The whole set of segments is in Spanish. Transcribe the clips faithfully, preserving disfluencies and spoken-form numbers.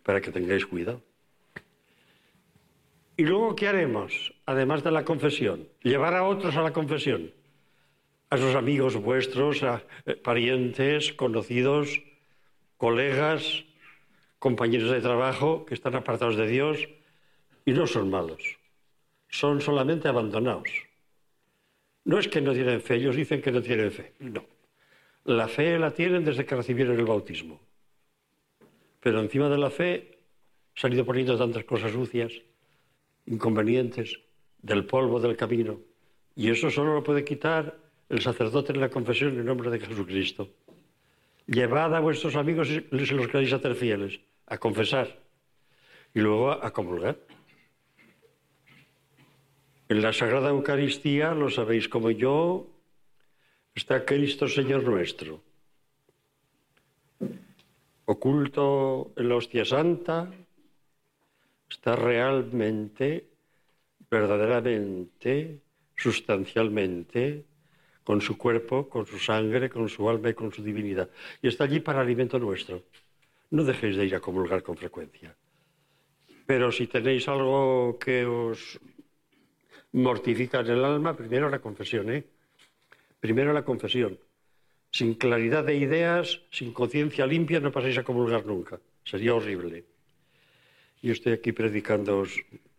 para que tengáis cuidado. ¿Y luego qué haremos, además de la confesión? Llevar a otros a la confesión, a sus amigos vuestros, a eh, parientes, conocidos, colegas, compañeros de trabajo que están apartados de Dios y no son malos, son solamente abandonados. No es que no tienen fe, ellos dicen que no tienen fe, no. La fe la tienen desde que recibieron el bautismo. Pero encima de la fe se han ido poniendo tantas cosas sucias, inconvenientes, del polvo del camino. Y eso solo lo puede quitar el sacerdote en la confesión en nombre de Jesucristo. Llevad a vuestros amigos si los queréis hacer fieles, a confesar y luego a comulgar. En la Sagrada Eucaristía, lo sabéis como yo, está Cristo Señor nuestro, oculto en la hostia santa, está realmente, verdaderamente, sustancialmente, con su cuerpo, con su sangre, con su alma y con su divinidad. Y está allí para alimento nuestro. No dejéis de ir a comulgar con frecuencia. Pero si tenéis algo que os mortifica en el alma, primero la confesión, ¿eh? Primero la confesión. Sin claridad de ideas, sin conciencia limpia, no paséis a comulgar nunca. Sería horrible. Yo estoy aquí predicándoos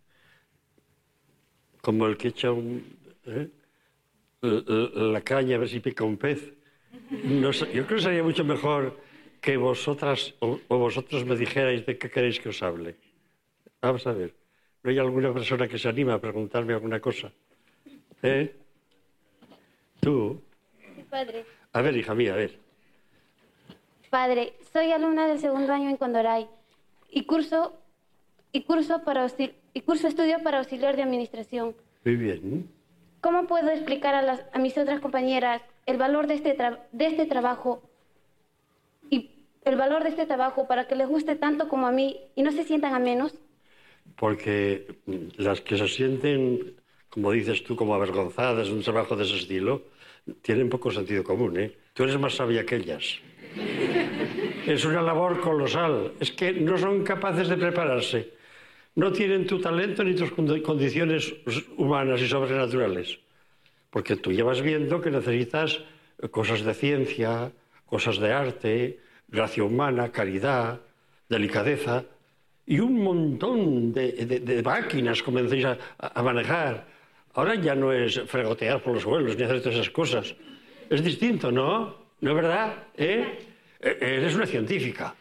como el que echa un, ¿eh? la caña a ver si pica un pez. No sé, yo creo que sería mucho mejor que vosotras o, o vosotros me dijerais de qué queréis que os hable. Vamos a ver. ¿No hay alguna persona que se anima a preguntarme alguna cosa? ¿Eh? ¿Tú? Sí, padre. A ver, hija mía, a ver. Padre, soy alumna del segundo año en Condoray y curso, y curso, para auxil, y curso estudio para auxiliar de administración. Muy bien. ¿Cómo puedo explicar a, las, a mis otras compañeras el valor de este, tra, de este trabajo y el valor de este trabajo para que les guste tanto como a mí y no se sientan a menos? Porque las que se sienten, como dices tú, como avergonzadas de un trabajo de ese estilo, tienen poco sentido común, ¿eh? Tú eres más sabia que ellas. Es una labor colosal. Es que no son capaces de prepararse. No tienen tu talento ni tus condiciones humanas y sobrenaturales. Porque tú llevas viendo que necesitas cosas de ciencia, cosas de arte, gracia humana, caridad, delicadeza y un montón de, de, de máquinas comencéis a, a manejar. Ahora ya no es fregotear por los suelos ni hacer todas esas cosas. Es distinto, ¿no? ¿No es verdad? ¿Eh? Eres una científica.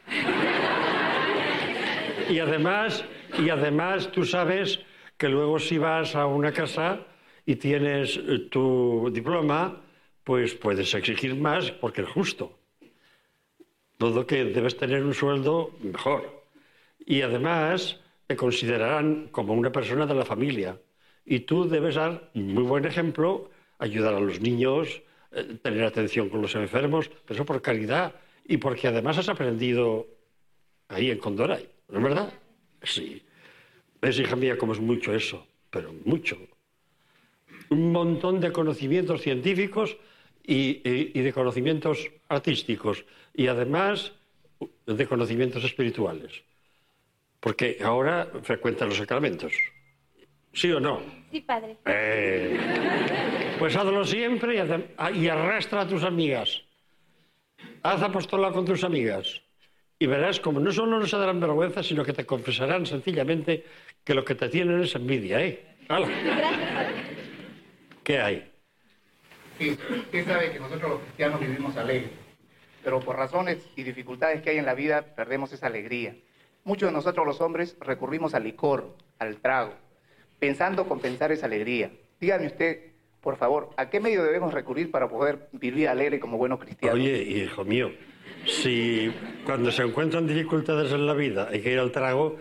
Y además, y además tú sabes que luego si vas a una casa y tienes tu diploma, pues puedes exigir más porque es justo. Todo que debes tener un sueldo mejor. Y además te considerarán como una persona de la familia. Y tú debes dar un muy buen ejemplo, ayudar a los niños, eh, tener atención con los enfermos, pero eso por caridad y porque además has aprendido ahí en Condoray, ¿no es verdad? Sí. Es, hija mía, como es mucho eso, pero mucho. Un montón de conocimientos científicos y, y, y de conocimientos artísticos y además de conocimientos espirituales. Porque ahora frecuentan los sacramentos. ¿Sí o no? Sí, padre. Eh, pues hazlo siempre y, y arrastra a tus amigas. Haz apostolado con tus amigas. Y verás como no solo no se darán vergüenza, sino que te confesarán sencillamente que lo que te tienen es envidia, ¿eh? ¡Hala! Gracias, padre. ¿Qué hay? Sí, usted sabe que nosotros los cristianos vivimos alegres, pero por razones y dificultades que hay en la vida perdemos esa alegría. Muchos de nosotros los hombres recurrimos al licor, al trago, pensando compensar esa alegría. Dígame usted, por favor, ¿a qué medio debemos recurrir para poder vivir alegre como buenos cristianos? Oye, hijo mío, si cuando se encuentran dificultades en la vida hay que ir al trago,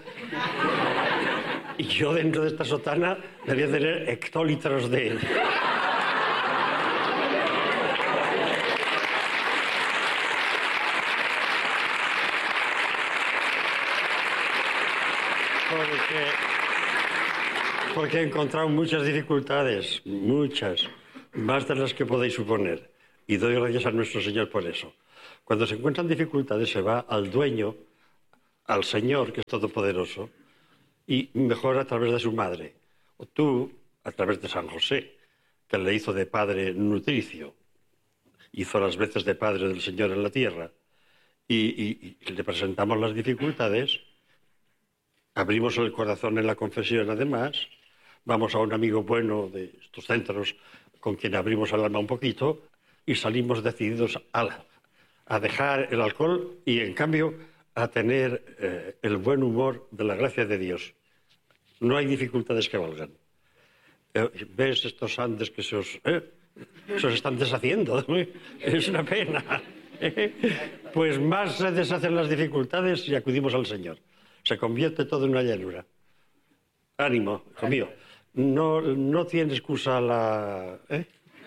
y yo dentro de esta sotana debía tener hectolitros de... Porque, porque he encontrado muchas dificultades, muchas, más de las que podéis suponer. Y doy gracias a nuestro Señor por eso. Cuando se encuentran dificultades se va al dueño, al Señor, que es todopoderoso, y mejor a través de su madre. O tú, a través de San José, que le hizo de padre nutricio, hizo las veces de padre del Señor en la tierra, y, y, y le presentamos las dificultades, abrimos el corazón en la confesión además, vamos a un amigo bueno de estos centros con quien abrimos el alma un poquito y salimos decididos a, a dejar el alcohol y en cambio a tener eh, el buen humor de la gracia de Dios. No hay dificultades que valgan. Eh, ¿Ves estos Andes que se os, eh, se os están deshaciendo? Es una pena. Pues más se deshacen las dificultades y acudimos al Señor. Se convierte todo en una llanura. Ánimo, hijo mío. No, no tiene excusa la... ¿eh?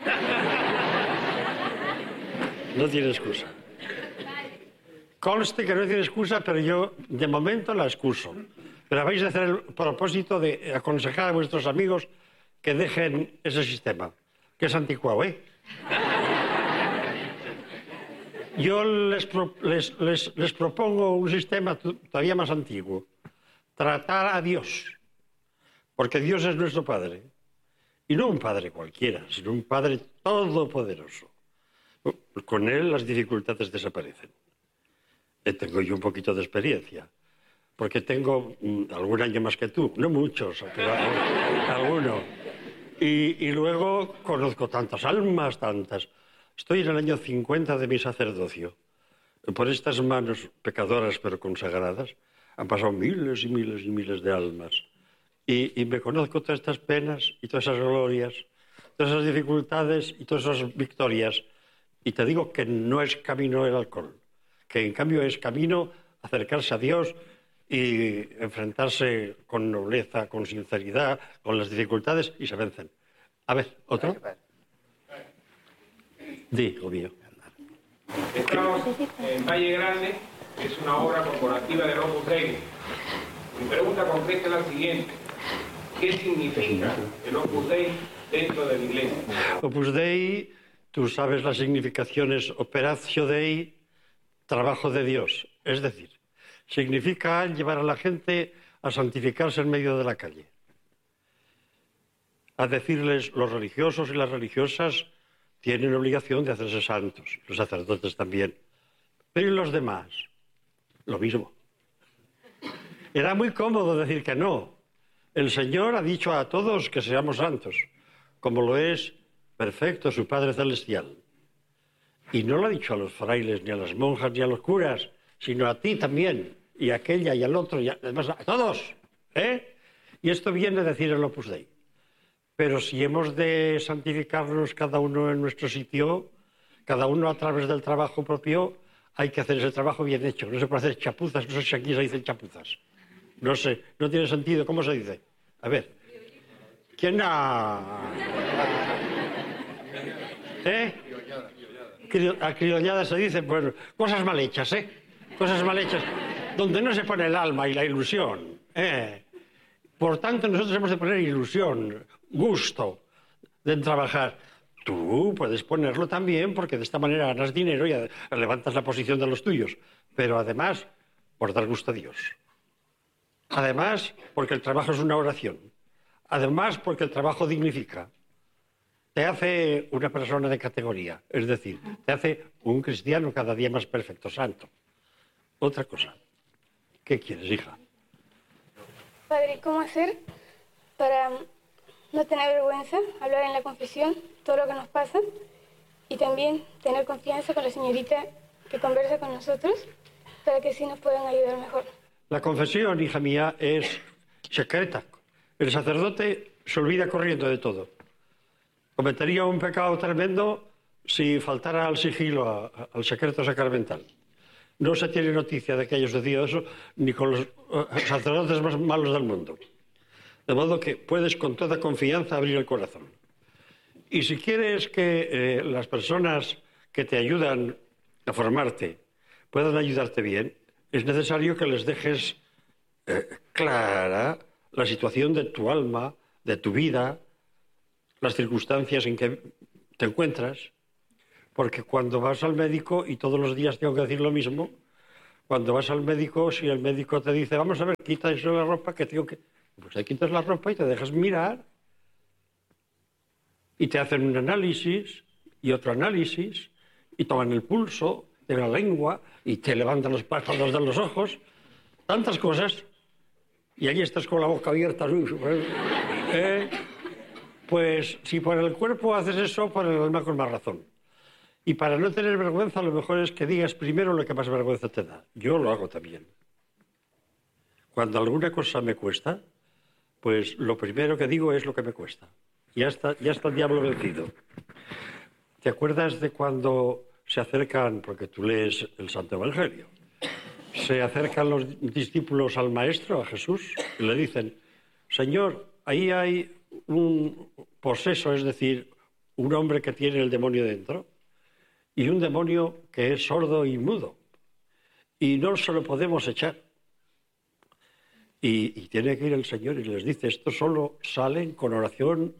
No tiene excusa. Conste que no tiene excusa, pero yo de momento la excuso. Pero vais a hacer el propósito de aconsejar a vuestros amigos que dejen ese sistema, que es anticuado, ¿eh? Yo les, pro, les, les, les propongo un sistema todavía más antiguo. Tratar a Dios. Porque Dios es nuestro Padre. Y no un Padre cualquiera, sino un Padre todopoderoso. Con Él las dificultades desaparecen. Tengo yo un poquito de experiencia. Porque tengo mm, algún año más que tú. No muchos, pero alguno. Y, y luego conozco tantas almas, tantas. Estoy en el año cincuenta de mi sacerdocio. Por estas manos pecadoras pero consagradas han pasado miles y miles y miles de almas. Y, y me conozco todas estas penas y todas esas glorias, todas esas dificultades y todas esas victorias. Y te digo que no es camino el alcohol, que en cambio es camino acercarse a Dios y enfrentarse con nobleza, con sinceridad, con las dificultades y se vencen. A ver, ¿otro? Digo mío. Estamos en Valle Grande, que es una obra corporativa del Opus Dei. Mi pregunta concreta es la siguiente. ¿Qué significa el Opus Dei dentro de la Iglesia? Opus Dei, tú sabes las significaciones Operatio Dei, trabajo de Dios. Es decir, significa llevar a la gente a santificarse en medio de la calle. A decirles, los religiosos y las religiosas tienen obligación de hacerse santos, los sacerdotes también. Pero ¿y los demás? Lo mismo. Era muy cómodo decir que no. El Señor ha dicho a todos que seamos santos, como lo es perfecto su Padre Celestial. Y no lo ha dicho a los frailes, ni a las monjas, ni a los curas, sino a ti también, y a aquella, y al otro, y a, además a todos. ¿eh? Y esto viene a decir el Opus Dei. Pero si hemos de santificarnos cada uno en nuestro sitio, cada uno a través del trabajo propio, hay que hacer ese trabajo bien hecho. No se puede hacer chapuzas, no sé si aquí se dicen chapuzas. No sé, no tiene sentido. ¿Cómo se dice? A ver. ¿Quién ha...? ¿Eh? A criollada se dice, bueno, cosas mal hechas, ¿eh? Cosas mal hechas, donde no se pone el alma y la ilusión. ¿eh? Por tanto, nosotros hemos de poner ilusión, gusto de trabajar. Tú puedes ponerlo también porque de esta manera ganas dinero y levantas la posición de los tuyos. Pero además, por dar gusto a Dios. Además, porque el trabajo es una oración. Además, porque el trabajo dignifica. Te hace una persona de categoría. Es decir, te hace un cristiano cada día más perfecto, santo. Otra cosa. ¿Qué quieres, hija? Padre, ¿cómo hacer para no tener vergüenza, hablar en la confesión todo lo que nos pasa y también tener confianza con la señorita que conversa con nosotros para que sí nos puedan ayudar mejor? La confesión, hija mía, es secreta. El sacerdote se olvida corriendo de todo. Cometería un pecado tremendo si faltara al sigilo, a, a, al secreto sacramental. No se tiene noticia de que haya sucedido eso ni con los uh, sacerdotes más malos del mundo. De modo que puedes con toda confianza abrir el corazón. Y si quieres que eh, las personas que te ayudan a formarte puedan ayudarte bien, es necesario que les dejes eh, clara la situación de tu alma, de tu vida, las circunstancias en que te encuentras. Porque cuando vas al médico y todos los días tengo que decir lo mismo, Cuando vas al médico, si el médico te dice, vamos a ver, quita eso de la ropa, que tengo que... Pues ahí quitas la ropa y te dejas mirar. Y te hacen un análisis y otro análisis, y toman el pulso de la lengua, y te levantan los párpados de los ojos. Tantas cosas. Y allí estás con la boca abierta. ¿Eh? Pues si por el cuerpo haces eso, por el alma con más razón. Y para no tener vergüenza, lo mejor es que digas primero lo que más vergüenza te da. Yo lo hago también. Cuando alguna cosa me cuesta, pues lo primero que digo es lo que me cuesta. Ya está, ya está el diablo vencido. ¿Te acuerdas de cuando se acercan, porque tú lees el Santo Evangelio, se acercan los discípulos al Maestro, a Jesús, y le dicen, Señor, ahí hay un poseso, es decir, un hombre que tiene el demonio dentro, y un demonio que es sordo y mudo, y no se lo podemos echar. Y, y tiene que ir el Señor y les dice, esto solo salen con oración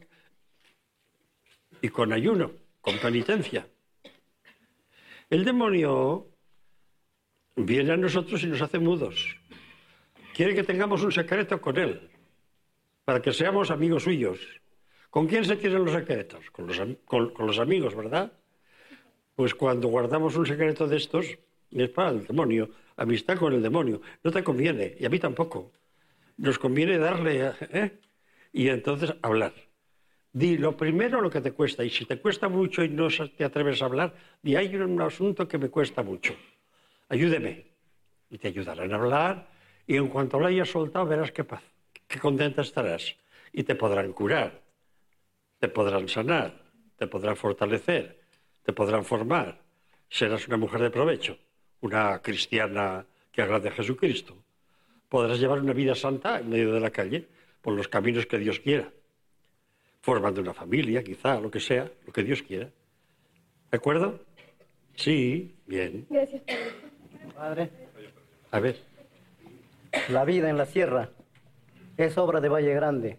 y con ayuno, con penitencia. El demonio viene a nosotros y nos hace mudos. Quiere que tengamos un secreto con él, para que seamos amigos suyos. ¿Con quién se tienen los secretos? Con los, con, con los amigos, ¿verdad? Pues cuando guardamos un secreto de estos, es para el demonio, amistad con el demonio. No te conviene, y a mí tampoco. Nos conviene darle, ¿eh? Y entonces hablar. Di lo primero lo que te cuesta, y si te cuesta mucho y no te atreves a hablar, di, hay un asunto que me cuesta mucho. Ayúdeme. Y te ayudarán a hablar, y en cuanto lo hayas soltado verás qué paz, qué contenta estarás. Y te podrán curar, te podrán sanar, te podrán fortalecer, te podrán formar. Serás una mujer de provecho, una cristiana que agrade a Jesucristo. Podrás llevar una vida santa en medio de la calle, por los caminos que Dios quiera. Formando una familia, quizá, lo que sea, lo que Dios quiera. ¿De acuerdo? Sí, bien. Gracias, Padre. A ver. La vida en la sierra es obra de Valle Grande.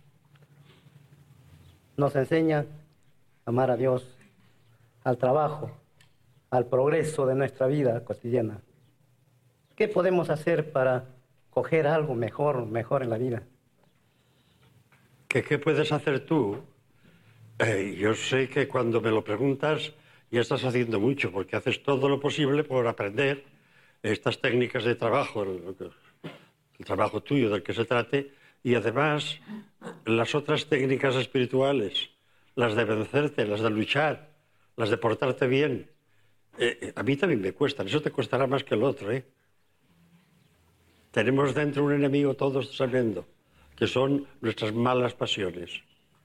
Nos enseña a amar a Dios, al trabajo, al progreso de nuestra vida cotidiana. ¿Qué podemos hacer para coger algo mejor, mejor en la vida? ¿Qué, qué puedes hacer tú? Eh, yo sé que cuando me lo preguntas ya estás haciendo mucho, porque haces todo lo posible por aprender estas técnicas de trabajo, el, el trabajo tuyo del que se trate, y además las otras técnicas espirituales, las de vencerte, las de luchar, las de portarte bien. Eh, a mí también me cuestan, eso te costará más que el otro, ¿eh? Tenemos dentro un enemigo todos tremendo, que son nuestras malas pasiones.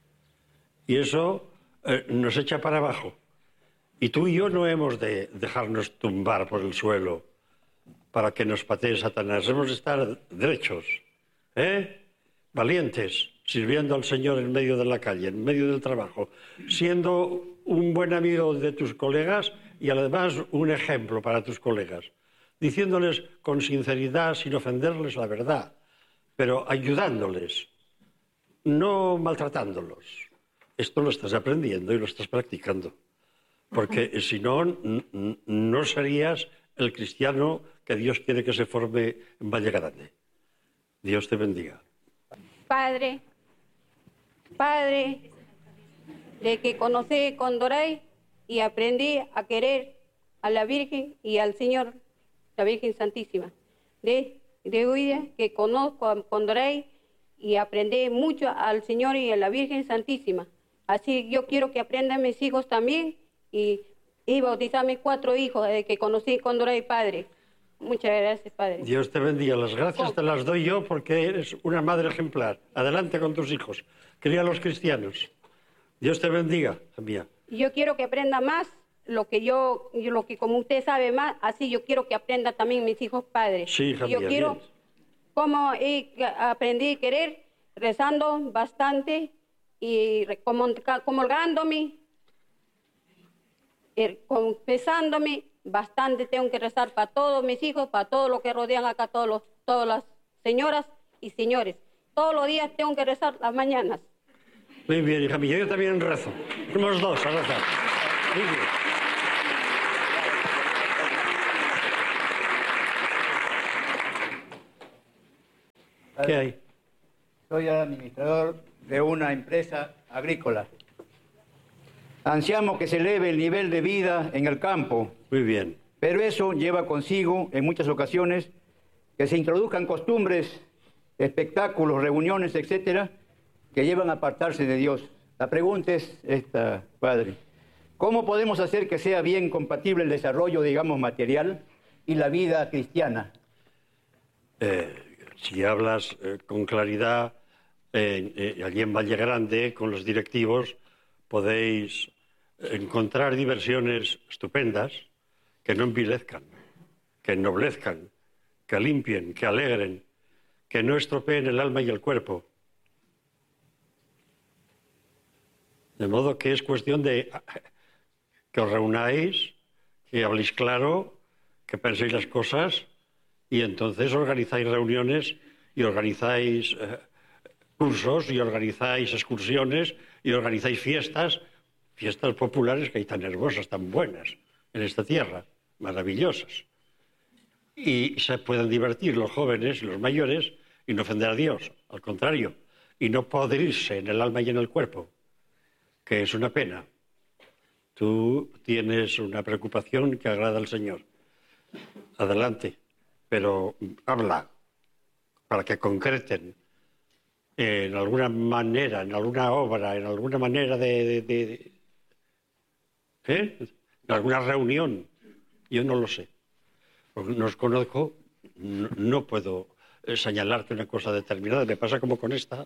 Y eso eh, nos echa para abajo. Y tú y yo no hemos de dejarnos tumbar por el suelo para que nos patee Satanás. Hemos de estar derechos, ¿eh? Valientes, sirviendo al Señor en medio de la calle, en medio del trabajo, siendo un buen amigo de tus colegas y además un ejemplo para tus colegas, diciéndoles con sinceridad, sin ofenderles, la verdad, pero ayudándoles, no maltratándolos. Esto lo estás aprendiendo y lo estás practicando, porque si no, no serías el cristiano que Dios quiere que se forme en Valle Grande. Dios te bendiga. Padre, Padre, de que conocí con Doray y aprendí a querer a la Virgen y al Señor, la Virgen Santísima. De, de hoy que conozco con Doray y aprendí mucho al Señor y a la Virgen Santísima. Así yo quiero que aprendan mis hijos también y, y bautizar a mis cuatro hijos de que conocí con Doray, Padre. Muchas gracias, Padre. Dios te bendiga. Las gracias te las doy yo porque eres una madre ejemplar. Adelante con tus hijos. Cría a los cristianos. Dios te bendiga, mía. Yo quiero que aprenda más lo que yo, lo que como usted sabe más, así yo quiero que aprenda también mis hijos, Padre. Sí, hija yo mía, quiero, bien. como he, aprendí a querer, rezando bastante y comulgándome, confesándome bastante. Tengo que rezar para todos mis hijos, para todos los que rodean acá, todos los, todas las señoras y señores. Todos los días tengo que rezar las mañanas. Muy bien, hija mía, yo también rezo. Somos dos a rezar. Muy bien. ¿Qué hay? Soy administrador de una empresa agrícola. Ansiamos que se eleve el nivel de vida en el campo. Muy bien. Pero eso lleva consigo, en muchas ocasiones, que se introduzcan costumbres, espectáculos, reuniones, etcétera, que llevan a apartarse de Dios. La pregunta es esta, padre. ¿Cómo podemos hacer que sea bien compatible el desarrollo, digamos, material y la vida cristiana? Eh, si hablas eh, con claridad, eh, eh, allí en Valle Grande, con los directivos, podéis encontrar diversiones estupendas que no envilezcan, que ennoblezcan, que limpien, que alegren, que no estropeen el alma y el cuerpo. De modo que es cuestión de que os reunáis, que habléis claro, que penséis las cosas y entonces organizáis reuniones y organizáis eh, cursos y organizáis excursiones y organizáis fiestas, fiestas populares que hay tan hermosas, tan buenas en esta tierra, maravillosas. Y se pueden divertir los jóvenes y los mayores y no ofender a Dios, al contrario, y no podrirse en el alma y en el cuerpo, que es una pena. Tú tienes una preocupación que agrada al Señor. Adelante, pero habla para que concreten en alguna manera, en alguna obra, en alguna manera de... de, de ¿eh? En alguna reunión. Yo no lo sé. Porque no os conozco, no, no puedo señalarte una cosa determinada. Me pasa como con esta.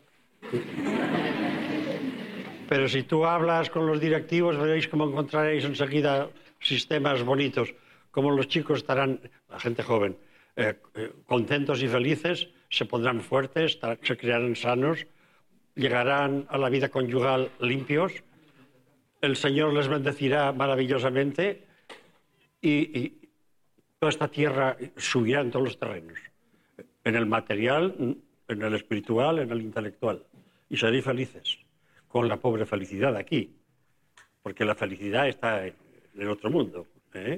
Pero si tú hablas con los directivos, veréis cómo encontraréis enseguida sistemas bonitos, como los chicos estarán, la gente joven, eh, eh, contentos y felices, se pondrán fuertes, se crearán sanos, llegarán a la vida conyugal limpios, el Señor les bendecirá maravillosamente y, y toda esta tierra subirá en todos los terrenos, en el material, en el espiritual, en el intelectual, y seréis felices. Con la pobre felicidad aquí, porque la felicidad está en el otro mundo. ¿eh?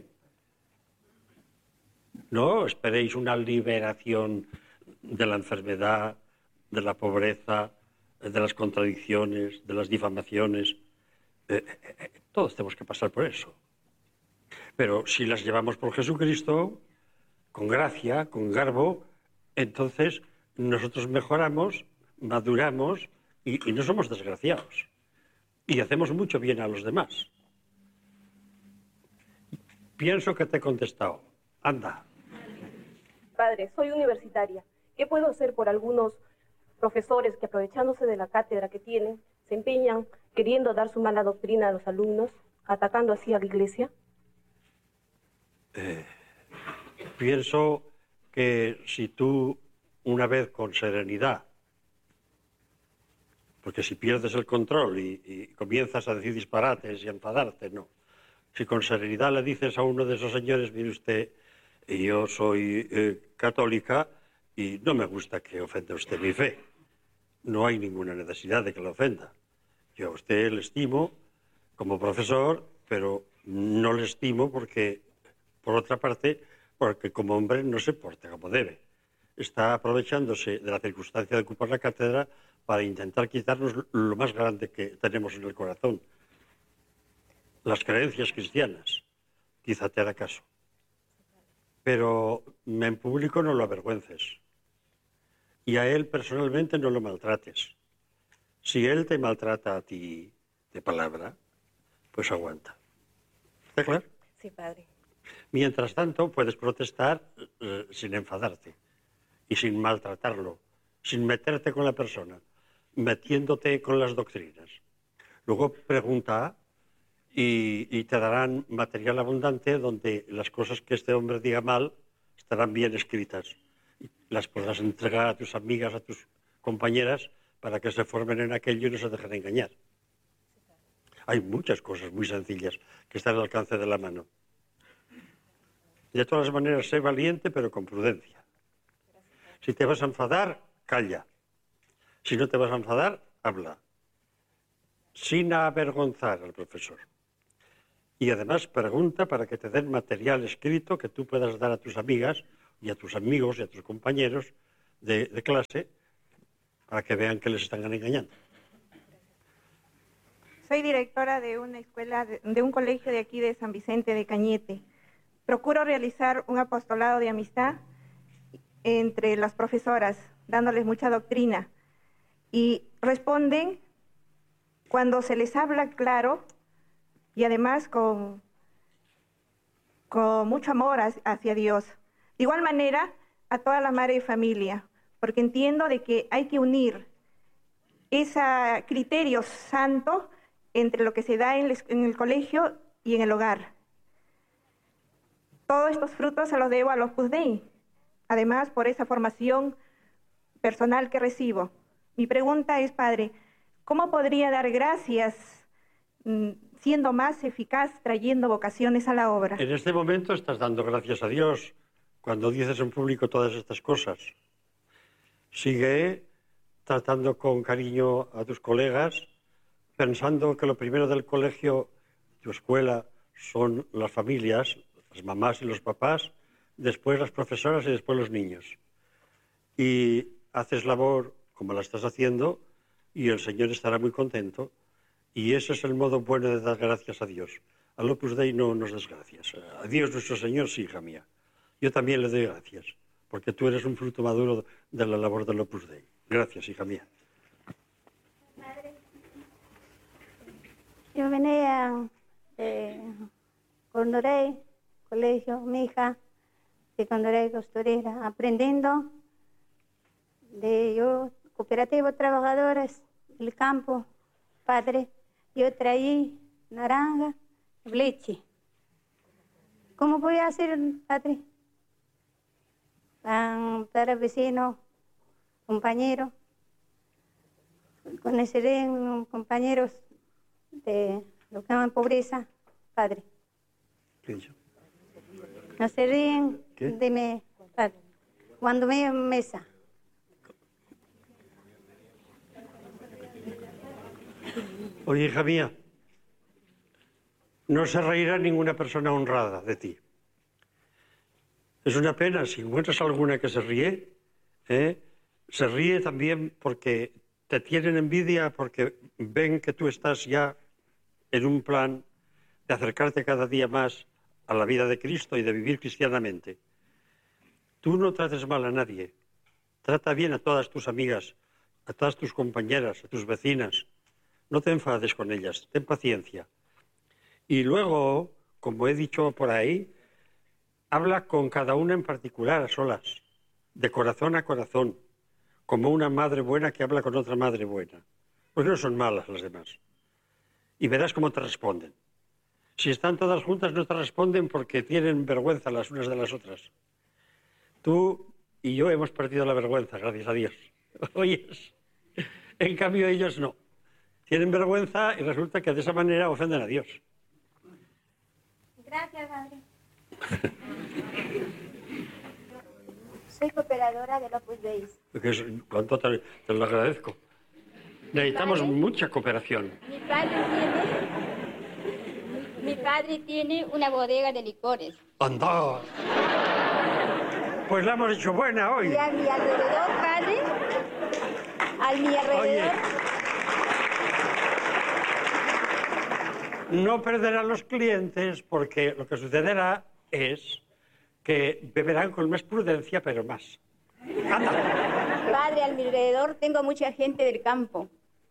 No esperéis una liberación de la enfermedad, de la pobreza, de las contradicciones, de las difamaciones. Eh, eh, todos tenemos que pasar por eso. Pero si las llevamos por Jesucristo, con gracia, con garbo, entonces nosotros mejoramos, maduramos, Y, y no somos desgraciados. Y hacemos mucho bien a los demás. Pienso que te he contestado. Anda. Padre, soy universitaria. ¿Qué puedo hacer por algunos profesores que, aprovechándose de la cátedra que tienen, se empeñan queriendo dar su mala doctrina a los alumnos, atacando así a la iglesia? Eh, pienso que si tú, una vez con serenidad, porque si pierdes el control y, y comienzas a decir disparates y a enfadarte, no. Si con serenidad le dices a uno de esos señores, mire usted, yo soy eh, católica y no me gusta que ofenda usted mi fe. No hay ninguna necesidad de que lo ofenda. Yo a usted le estimo como profesor, pero no le estimo porque, por otra parte, porque como hombre no se porta como debe. Está aprovechándose de la circunstancia de ocupar la cátedra para intentar quitarnos lo más grande que tenemos en el corazón, las creencias cristianas. Quizá te hará caso. Pero en público no lo avergüences. Y a él personalmente no lo maltrates. Si él te maltrata a ti de palabra, pues aguanta. ¿Está claro? Sí, padre. Mientras tanto, puedes protestar eh, sin enfadarte y sin maltratarlo, sin meterte con la persona, metiéndote con las doctrinas. Luego pregunta y, y te darán material abundante donde las cosas que este hombre diga mal estarán bien escritas. Y las podrás entregar a tus amigas, a tus compañeras, para que se formen en aquello y no se dejen engañar. Hay muchas cosas muy sencillas que están al alcance de la mano. De todas maneras, sé valiente, pero con prudencia. Si te vas a enfadar, calla. Si no te vas a enfadar, habla. Sin avergonzar al profesor. Y además pregunta para que te den material escrito que tú puedas dar a tus amigas y a tus amigos y a tus compañeros de, de clase para que vean que les están engañando. Soy directora de una escuela, de, de un colegio de aquí de San Vicente de Cañete. Procuro realizar un apostolado de amistad entre las profesoras, dándoles mucha doctrina. Y responden cuando se les habla claro y además con, con mucho amor hacia Dios. De igual manera, a toda la madre de familia, porque entiendo de que hay que unir ese criterio santo entre lo que se da en el, en el colegio y en el hogar. Todos estos frutos se los debo a los Opus Dei, además por esa formación personal que recibo. Mi pregunta es, Padre, ¿cómo podría dar gracias mmm, siendo más eficaz trayendo vocaciones a la obra? En este momento estás dando gracias a Dios cuando dices en público todas estas cosas. Sigue tratando con cariño a tus colegas, pensando que lo primero del colegio, tu escuela, son las familias, las mamás y los papás, después las profesoras y después los niños. Y haces labor como la estás haciendo y el Señor estará muy contento. Y ese es el modo bueno de dar gracias a Dios. Al Opus Dei no nos des gracias. A Dios nuestro Señor sí, hija mía. Yo también le doy gracias, porque tú eres un fruto maduro de la labor del Opus Dei. Gracias, hija mía. Yo venía de Condoré, colegio, mi hija, de Condoré costurera, aprendiendo de yo, cooperativa trabajadores del campo, padre, yo traí naranja, leche. ¿Cómo voy a hacer, padre? Para vecinos, compañeros, conoceré compañeros de lo que llaman pobreza, padre. ¿Qué dicho? No se ríen de mí, padre. Cuando me mesa. Oye, hija mía, no se reirá ninguna persona honrada de ti. Es una pena, si encuentras alguna que se ríe, ¿eh? se ríe también porque te tienen envidia, porque ven que tú estás ya en un plan de acercarte cada día más a la vida de Cristo y de vivir cristianamente. Tú no trates mal a nadie. Trata bien a todas tus amigas, a todas tus compañeras, a tus vecinas. No te enfades con ellas, ten paciencia. Y luego, como he dicho por ahí, habla con cada una en particular, a solas, de corazón a corazón, como una madre buena que habla con otra madre buena. Porque no son malas las demás. Y verás cómo te responden. Si están todas juntas no te responden porque tienen vergüenza las unas de las otras. Tú y yo hemos perdido la vergüenza, gracias a Dios. ¿Oyes? En cambio ellos no. Tienen vergüenza y resulta que de esa manera ofenden a Dios. Gracias, padre. Soy cooperadora de Opus Dei. ¿Cuánto te, te lo agradezco? Necesitamos ¿Padre? mucha cooperación. Mi padre tiene, mi padre tiene una bodega de licores. ¡Anda! Pues la hemos hecho buena hoy. Y a mi alrededor, padre, a mi alrededor... Oye, no perderán los clientes porque lo que sucederá es que beberán con más prudencia, pero más. ¡Anda! Padre, a mi alrededor tengo mucha gente del campo.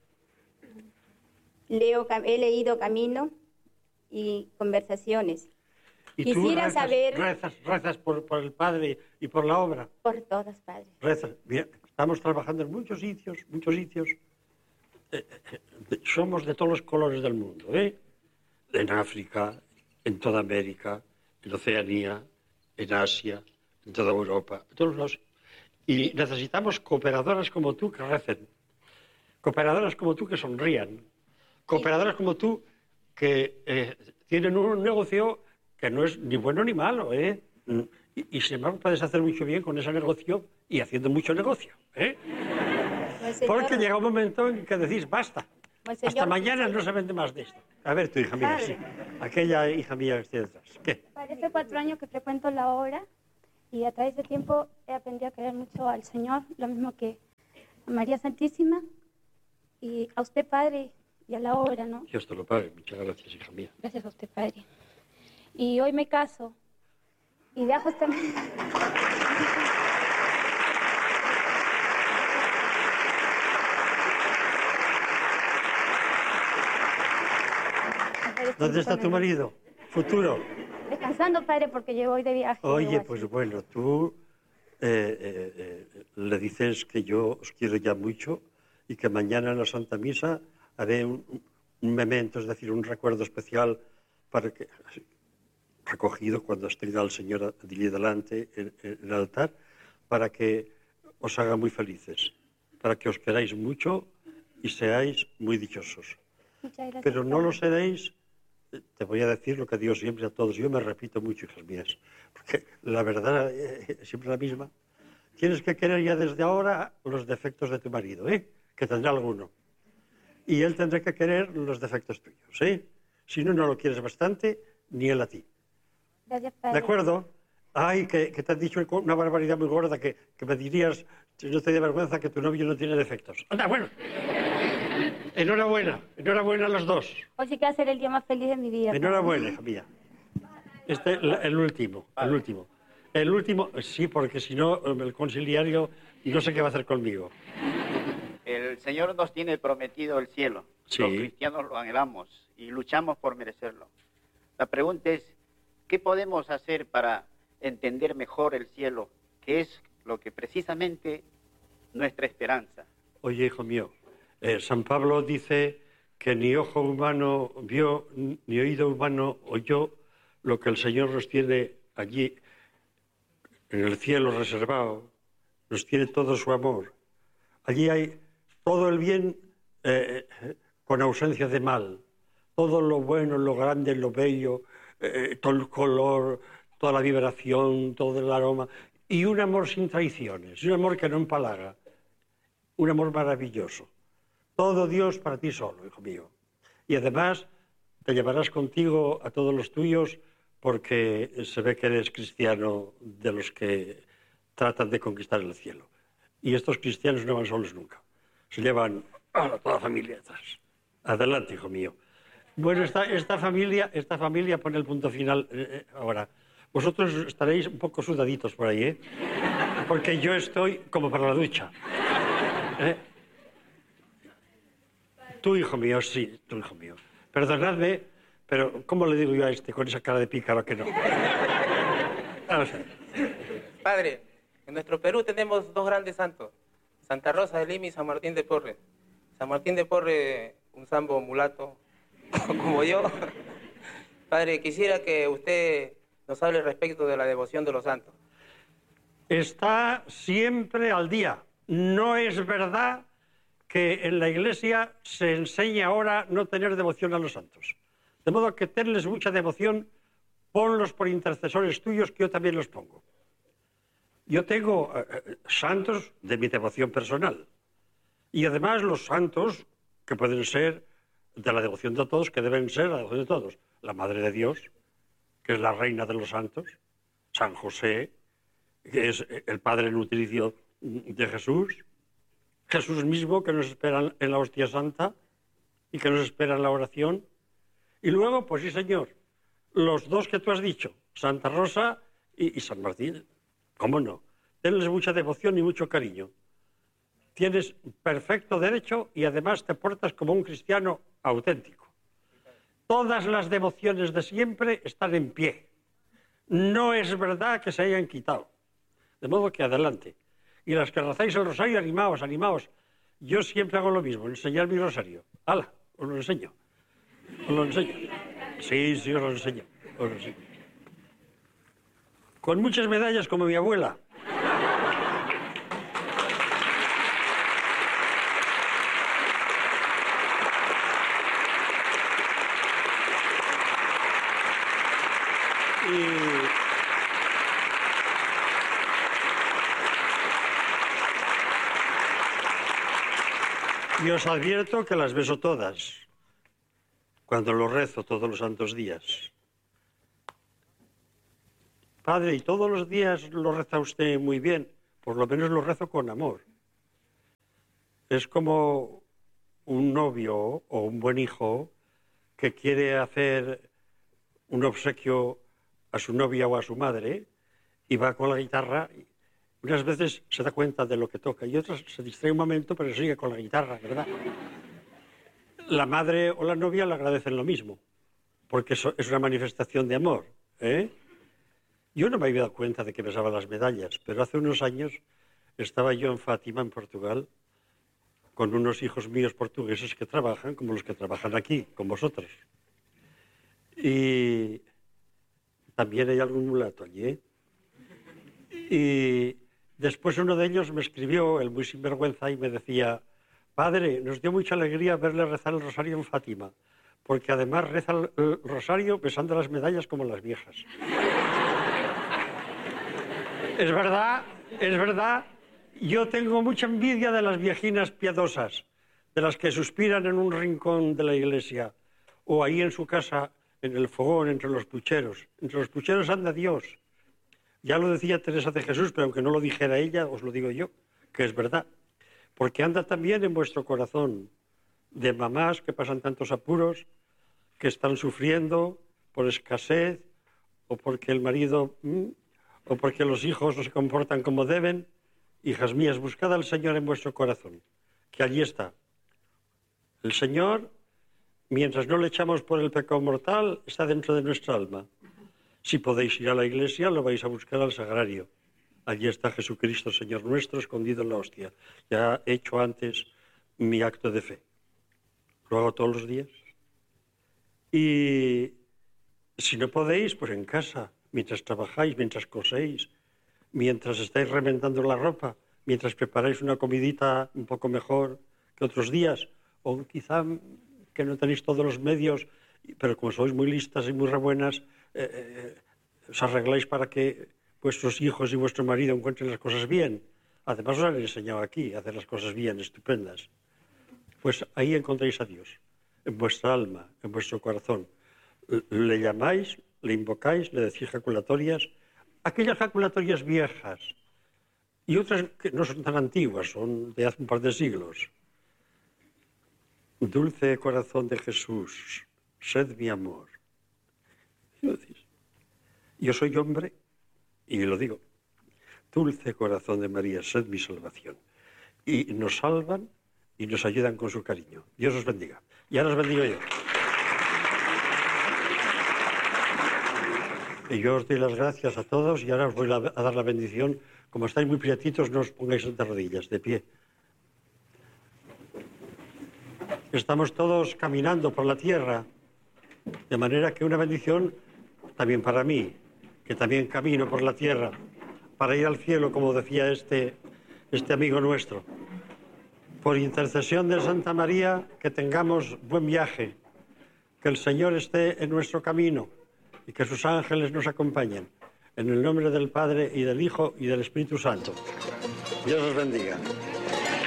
Leo, he leído Camino y Conversaciones. Y Quisiera tú rezas, saber... rezas, rezas por, por el Padre y por la obra. Por todas, Padre. Rezas. Bien, estamos trabajando en muchos sitios, muchos sitios. Eh, eh, somos de todos los colores del mundo, ¿eh? En África, en toda América, en Oceanía, en Asia, en toda Europa, en todos lados. Y necesitamos cooperadoras como tú que recen, cooperadoras como tú que sonrían, cooperadoras como tú que eh, tienen un negocio que no es ni bueno ni malo, ¿eh? Y, y sin embargo puedes hacer mucho bien con ese negocio y haciendo mucho negocio, ¿eh? Pues, señor, Porque llega un momento en que decís, basta, pues, hasta señor, mañana no se vende más de esto. A ver, tu hija mía, sí. Aquella hija mía que está detrás. ¿Qué? Hace cuatro años que frecuento la obra y a través de tiempo he aprendido a querer mucho al Señor, lo mismo que a María Santísima y a usted, Padre, y a la obra, ¿no? Dios te lo pague. Muchas gracias, hija mía. Gracias a usted, Padre. Y hoy me caso. Y ya justamente... ¿Dónde está tu marido? Futuro. Descansando, Padre, porque yo voy de viaje. Oye, pues bueno, tú eh, eh, eh, le dices que yo os quiero ya mucho y que mañana en la Santa Misa haré un, un memento, es decir, un recuerdo especial para que, recogido cuando esté al Señor allí delante en, en el altar, para que os haga muy felices, para que os queráis mucho y seáis muy dichosos. Muchas gracias. Pero no lo seréis. Te voy a decir lo que digo siempre a todos. Yo me repito mucho, hijas mías, porque la verdad es siempre la misma. Tienes que querer ya desde ahora los defectos de tu marido, ¿eh? Que tendrá alguno. Y él tendrá que querer los defectos tuyos, ¿eh? Si no, no lo quieres bastante, ni él a ti. Gracias, Padre. ¿De acuerdo? Ay, que, que te has dicho una barbaridad muy gorda, que, que me dirías, si no te da vergüenza, que tu novio no tiene defectos. Anda, bueno. Enhorabuena, enhorabuena a los dos. Hoy sí que va a ser el día más feliz de mi vida. Enhorabuena, hija mía. Este, el último, el último. El último, sí, porque si no, el conciliario no sé qué va a hacer conmigo. El Señor nos tiene prometido el cielo. Sí. Los cristianos lo anhelamos y luchamos por merecerlo. La pregunta es, ¿qué podemos hacer para entender mejor el cielo? Que es lo que precisamente nuestra esperanza. Oye, hijo mío, eh, San Pablo dice que ni ojo humano vio, ni oído humano oyó lo que el Señor nos tiene allí en el cielo reservado, nos tiene todo su amor. Allí hay todo el bien eh, con ausencia de mal, todo lo bueno, lo grande, lo bello, eh, todo el color, toda la vibración, todo el aroma, y un amor sin traiciones, un amor que no empalaga, un amor maravilloso. Todo Dios para ti solo, hijo mío. Y además te llevarás contigo a todos los tuyos porque se ve que eres cristiano de los que tratan de conquistar el cielo. Y estos cristianos no van solos nunca. Se llevan a toda la familia atrás. Adelante, hijo mío. Bueno, esta, esta, familia, esta familia pone el punto final eh, ahora. Vosotros estaréis un poco sudaditos por ahí, ¿eh? Porque yo estoy como para la ducha. ¿Eh? Tú, hijo mío, sí, tú, hijo mío. Perdonadme, pero ¿cómo le digo yo a este con esa cara de pícaro que no? Vamos a ver. Padre, en nuestro Perú tenemos dos grandes santos, Santa Rosa de Lima y San Martín de Porres. San Martín de Porres, un sambo mulato, como yo. Padre, quisiera que usted nos hable respecto de la devoción de los santos. Está siempre al día. No es verdad que en la Iglesia se enseñe ahora no tener devoción a los santos. De modo que tenles mucha devoción, ponlos por intercesores tuyos, que yo también los pongo. Yo tengo eh, santos de mi devoción personal. Y además los santos, que pueden ser de la devoción de todos, que deben ser la devoción de todos. La Madre de Dios, que es la reina de los santos. San José, que es el Padre nutricio de Jesús. Jesús mismo, que nos espera en la hostia santa y que nos espera en la oración. Y luego, pues sí, señor, los dos que tú has dicho, Santa Rosa y, y San Martín. ¿Cómo no? Tenles mucha devoción y mucho cariño. Tienes perfecto derecho y además te portas como un cristiano auténtico. Todas las devociones de siempre están en pie. No es verdad que se hayan quitado. De modo que adelante. Y las que rezáis el rosario, animaos, animaos. Yo siempre hago lo mismo, enseñar mi rosario. ¡Hala! Os lo enseño. Os lo enseño. Sí, sí, os lo enseño. Os lo enseño. Con muchas medallas como mi abuela. Y os advierto que las beso todas, cuando lo rezo todos los santos días. Padre, ¿y todos los días lo reza usted muy bien? Por lo menos lo rezo con amor. es como un novio o un buen hijo que quiere hacer un obsequio a su novia o a su madre y va con la guitarra. Unas veces se da cuenta de lo que toca y otras se distrae un momento, pero sigue con la guitarra, ¿verdad? La madre o la novia le agradecen lo mismo, porque eso es una manifestación de amor, ¿eh? Yo no me había dado cuenta de que besaba las medallas, pero hace unos años estaba yo en Fátima, en Portugal, con unos hijos míos portugueses que trabajan como los que trabajan aquí, con vosotros. Y también hay algún mulato allí, ¿eh? Y después uno de ellos me escribió, el muy sinvergüenza, y me decía: padre, nos dio mucha alegría verle rezar el rosario en Fátima, porque además reza el rosario besando las medallas como las viejas. Es verdad, es verdad. Yo tengo mucha envidia de las viejinas piadosas, de las que suspiran en un rincón de la iglesia, o ahí en su casa, en el fogón, entre los pucheros. Entre los pucheros anda Dios. Ya lo decía Teresa de Jesús, pero aunque no lo dijera ella, os lo digo yo, que es verdad. Porque anda también en vuestro corazón, de mamás que pasan tantos apuros, que están sufriendo por escasez, o porque el marido, o porque los hijos no se comportan como deben. Hijas mías, buscad al Señor en vuestro corazón, que allí está. El Señor, mientras no le echamos por el pecado mortal, está dentro de nuestra alma. Si podéis ir a la iglesia, lo vais a buscar al sagrario. Allí está Jesucristo, Señor nuestro, escondido en la hostia. Ya he hecho antes mi acto de fe. Lo hago todos los días. Y si no podéis, pues en casa, mientras trabajáis, mientras coséis, mientras estáis remendando la ropa, mientras preparáis una comidita un poco mejor que otros días, o quizá que no tenéis todos los medios, pero como sois muy listas y muy rebuenas, eh, eh, os arregláis para que vuestros hijos y vuestro marido encuentren las cosas bien. Además os han enseñado aquí a hacer las cosas bien, estupendas. Pues ahí encontráis a Dios, en vuestra alma, en vuestro corazón. Le llamáis, le invocáis, le decís jaculatorias, aquellas jaculatorias viejas y otras que no son tan antiguas, son de hace un par de siglos. Dulce corazón de Jesús, sed mi amor. ¿Y lo decís? Yo soy hombre y lo digo. Dulce corazón de María, sed mi salvación. Y nos salvan y nos ayudan con su cariño. Dios os bendiga. Y ahora os bendigo yo. Y yo os doy las gracias a todos y ahora os voy a dar la bendición. Como estáis muy prietitos, no os pongáis de rodillas, de pie. Estamos todos caminando por la tierra, de manera que una bendición también para mí, que también camino por la tierra, para ir al cielo, como decía este, este amigo nuestro. Por intercesión de Santa María, que tengamos buen viaje, que el Señor esté en nuestro camino y que sus ángeles nos acompañen. En el nombre del Padre, y del Hijo, y del Espíritu Santo. Dios os bendiga.